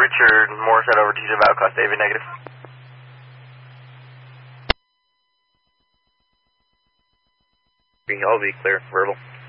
Richard Morris out over TJ Val, Cost David, negative. All be clear, verbal.